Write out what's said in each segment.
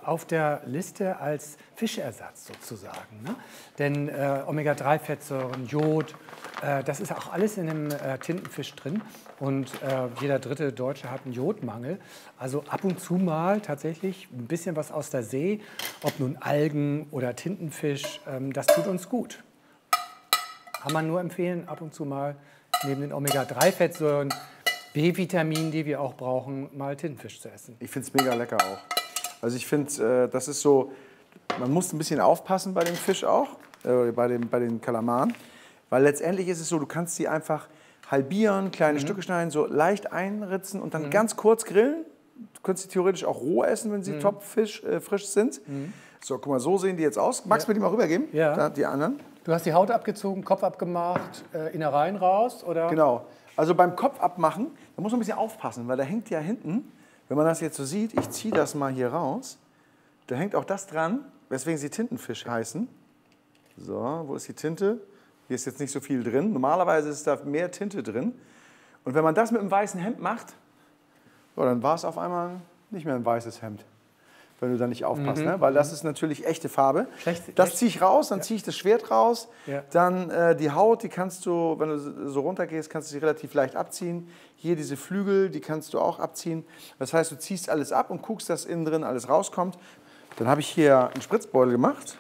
auf der Liste als Fischersatz sozusagen. Ne? Denn Omega-3-Fettsäuren, Jod, das ist auch alles in einem Tintenfisch drin. Und jeder dritte Deutsche hat einen Jodmangel. Also ab und zu mal tatsächlich ein bisschen was aus der See, ob nun Algen oder Tintenfisch, das tut uns gut. Kann man nur empfehlen, ab und zu mal neben den Omega-3-Fettsäuren, B-Vitaminen, die wir auch brauchen, mal Tintenfisch zu essen. Ich finde es mega lecker auch. Also ich finde, das ist so, man muss ein bisschen aufpassen bei dem Fisch auch, bei den Kalamaren. Weil letztendlich ist es so, du kannst sie einfach halbieren, kleine Stücke schneiden, so leicht einritzen und dann ganz kurz grillen. Du könntest sie theoretisch auch roh essen, wenn sie frisch sind. So, guck mal, so sehen die jetzt aus. Magst du mir die mal rübergeben? Ja. Da, die anderen. Du hast die Haut abgezogen, Kopf abgemacht, Innereien raus, oder? Genau. Also beim Kopf abmachen, da muss man ein bisschen aufpassen, weil da hängt ja hinten, wenn man das jetzt so sieht, ich ziehe das mal hier raus, da hängt auch das dran, weswegen sie Tintenfisch heißen. So, wo ist die Tinte? Hier ist jetzt nicht so viel drin. Normalerweise ist da mehr Tinte drin. Und wenn man das mit einem weißen Hemd macht, so, dann war es auf einmal nicht mehr ein weißes Hemd, wenn du da nicht aufpasst. Ne? Weil das ist natürlich echte Farbe. Das ziehe ich raus, dann ziehe ich das Schwert raus. Ja. Dann die Haut, die kannst du, wenn du so runter gehst, kannst du sie relativ leicht abziehen. Hier diese Flügel, die kannst du auch abziehen. Das heißt, du ziehst alles ab und guckst, dass innen drin alles rauskommt. Dann habe ich hier einen Spritzbeutel gemacht.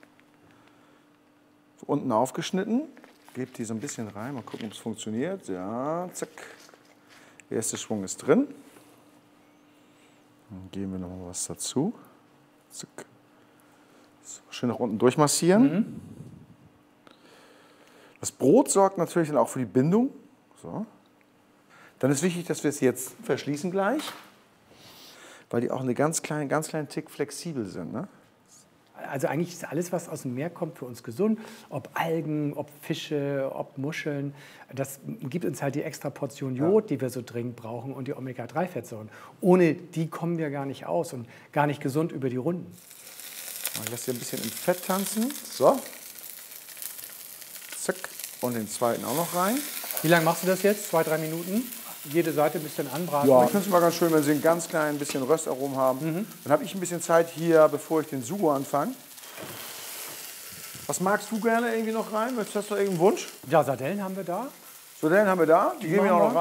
Unten aufgeschnitten, gebe die so ein bisschen rein, mal gucken, ob es funktioniert. Ja, zack. Der erste Schwung ist drin. Dann geben wir noch mal was dazu. Zack. So, schön nach unten durchmassieren. Das Brot sorgt natürlich dann auch für die Bindung. So. Dann ist wichtig, dass wir es jetzt verschließen gleich, weil die auch einen ganz kleinen Tick flexibel sind. Ne? Also eigentlich ist alles, was aus dem Meer kommt, für uns gesund. Ob Algen, ob Fische, ob Muscheln. Das gibt uns halt die extra Portion Jod, die wir so dringend brauchen, und die Omega-3-Fettsäuren. Ohne die kommen wir gar nicht aus und gar nicht gesund über die Runden. Ich lasse hier ein bisschen im Fett tanzen. So. Zack. Und den zweiten auch noch rein. Wie lange machst du das jetzt? 2, 3 Minuten? Jede Seite ein bisschen anbraten? Ja, ich finde es immer ganz schön, wenn sie ein ganz klein bisschen Röstaromen haben. Dann habe ich ein bisschen Zeit hier, bevor ich den Sugo anfange. Was magst du gerne irgendwie noch rein? Hast du irgendeinen Wunsch? Ja, Sardellen haben wir da. Sardellen haben wir da. Die geben wir auch noch rein.